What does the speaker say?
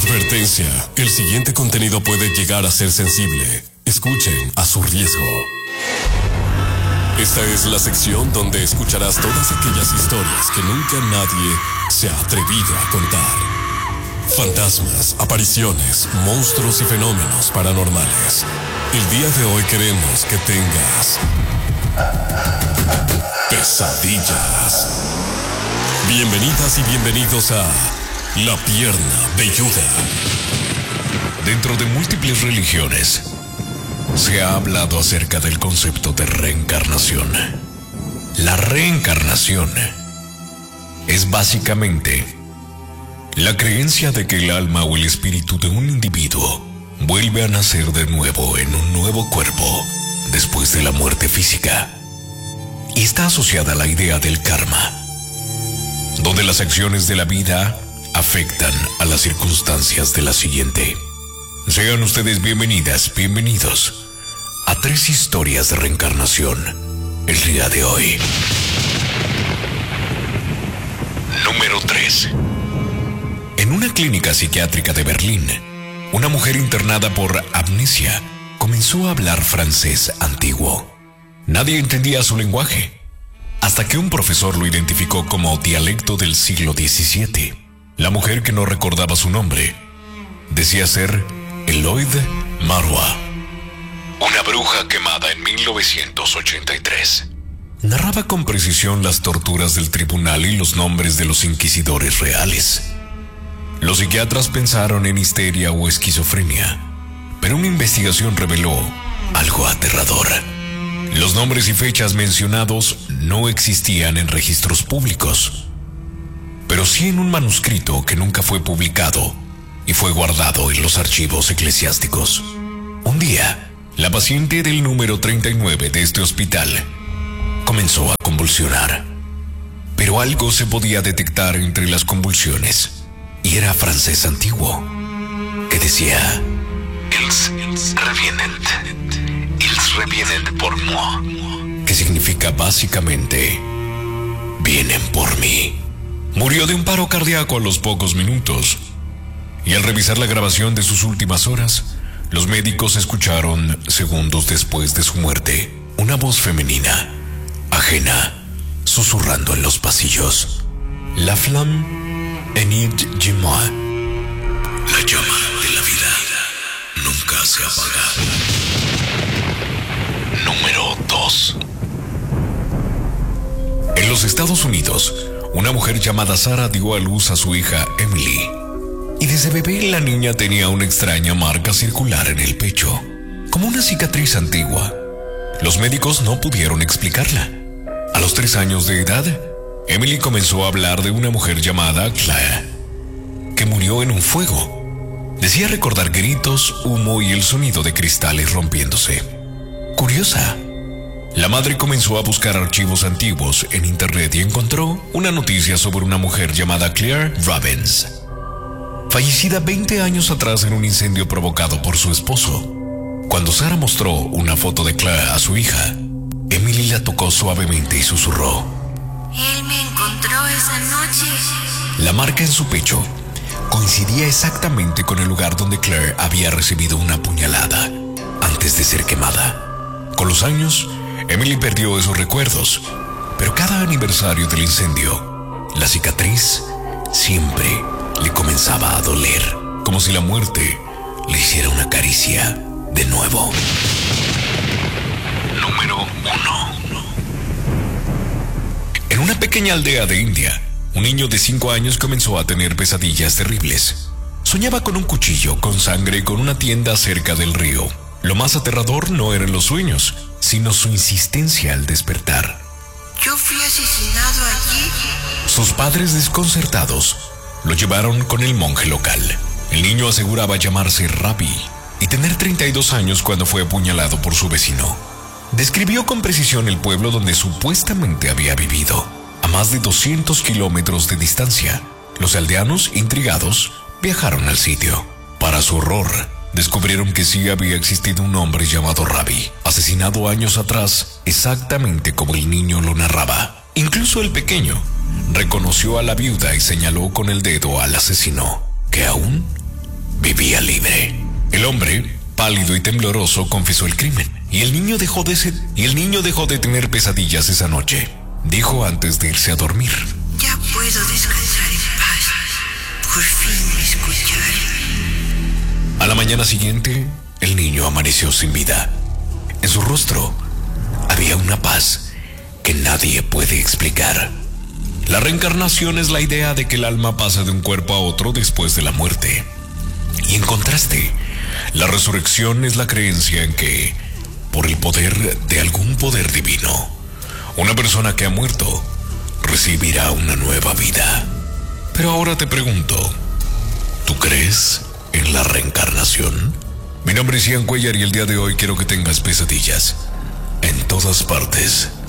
Advertencia, el siguiente contenido puede llegar a ser sensible. Escuchen a su riesgo. Esta es la sección donde escucharás todas aquellas historias que nunca nadie se ha atrevido a contar. Fantasmas, apariciones, monstruos y fenómenos paranormales. El día de hoy queremos que tengas pesadillas. Bienvenidas y bienvenidos a La Pierna Velluda. Dentro de múltiples religiones, se ha hablado acerca del concepto de reencarnación. La reencarnación es básicamente la creencia de que el alma o el espíritu de un individuo vuelve a nacer de nuevo en un nuevo cuerpo después de la muerte física. Y está asociada a la idea del karma, donde las acciones de la vida afectan a las circunstancias de la siguiente. Sean ustedes bienvenidas, bienvenidos a 3 historias de reencarnación el día de hoy. Número 3. En una clínica psiquiátrica de Berlín, una mujer internada por amnesia comenzó a hablar francés antiguo. Nadie entendía su lenguaje, hasta que un profesor lo identificó como dialecto del siglo XVII. La mujer, que no recordaba su nombre, decía ser Eloide Marois, una bruja quemada en 1983. Narraba con precisión las torturas del tribunal y los nombres de los inquisidores reales. Los psiquiatras pensaron en histeria o esquizofrenia, pero una investigación reveló algo aterrador. Los nombres y fechas mencionados no existían en registros públicos, pero sí en un manuscrito que nunca fue publicado y fue guardado en los archivos eclesiásticos. Un día, la paciente del número 39 de este hospital comenzó a convulsionar, pero algo se podía detectar entre las convulsiones, y era francés antiguo, que decía: Ils reviennent por moi, que significa básicamente vienen por mí. Murió de un paro cardíaco a los pocos minutos, y al revisar la grabación de sus últimas horas, los médicos escucharon, segundos después de su muerte, una voz femenina, ajena, susurrando en los pasillos: La flamme enid de moi. La llama de la vida nunca se apaga. Número 2. En los Estados Unidos, una mujer llamada Sara dio a luz a su hija Emily, y desde bebé la niña tenía una extraña marca circular en el pecho, como una cicatriz antigua. Los médicos no pudieron explicarla. A los 3 años de edad, Emily comenzó a hablar de una mujer llamada Claire, que murió en un fuego. Decía recordar gritos, humo y el sonido de cristales rompiéndose. Curiosa, la madre comenzó a buscar archivos antiguos en internet y encontró una noticia sobre una mujer llamada Claire Robbins, fallecida 20 años atrás en un incendio provocado por su esposo. Cuando Sara mostró una foto de Claire a su hija, Emily la tocó suavemente y susurró: Él me encontró esa noche. La marca en su pecho coincidía exactamente con el lugar donde Claire había recibido una puñalada antes de ser quemada. Con los años, Emily perdió esos recuerdos, pero cada aniversario del incendio, la cicatriz siempre le comenzaba a doler, como si la muerte le hiciera una caricia de nuevo. Número 1. En una pequeña aldea de India, un niño de 5 años comenzó a tener pesadillas terribles. Soñaba con un cuchillo, con sangre y con una tienda cerca del río. Lo más aterrador no eran los sueños, sino su insistencia al despertar. Yo fui asesinado allí. Sus padres, desconcertados, lo llevaron con el monje local. El niño aseguraba llamarse Ravi y tener 32 años cuando fue apuñalado por su vecino. Describió con precisión el pueblo donde supuestamente había vivido, a más de 200 kilómetros de distancia. Los aldeanos, intrigados, viajaron al sitio. Para su horror, descubrieron que sí había existido un hombre llamado Ravi, asesinado años atrás, exactamente como el niño lo narraba. Incluso el pequeño reconoció a la viuda y señaló con el dedo al asesino, que aún vivía libre. El hombre, pálido y tembloroso, confesó el crimen, y el niño dejó de tener pesadillas esa noche. Dijo antes de irse a dormir: Ya puedo descansar en paz. Por fin me escucharon. A la mañana siguiente, el niño amaneció sin vida. En su rostro había una paz que nadie puede explicar. La reencarnación es la idea de que el alma pasa de un cuerpo a otro después de la muerte. Y en contraste, la resurrección es la creencia en que, por el poder de algún poder divino, una persona que ha muerto recibirá una nueva vida. Pero ahora te pregunto, ¿tú crees en la reencarnación? Mi nombre es Ian Cuellar y el día de hoy quiero que tengas pesadillas en todas partes.